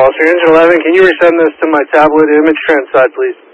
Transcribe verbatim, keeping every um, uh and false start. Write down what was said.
Gulfstream Engine eleven, can you resend this to my tablet image transide, please?